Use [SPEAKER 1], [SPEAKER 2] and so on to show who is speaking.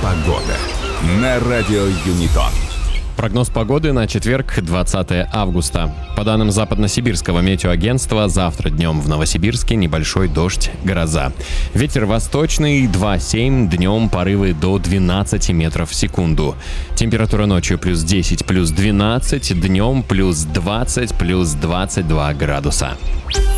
[SPEAKER 1] Погода на радио Юнитон.
[SPEAKER 2] Прогноз погоды на четверг, 20 августа. По данным Западно-Сибирского метеоагентства, завтра днем в Новосибирске небольшой дождь, гроза. Ветер восточный 2,7, днем порывы до 12 метров в секунду. Температура ночью плюс 10, плюс 12, днем плюс 20, плюс 22 градуса.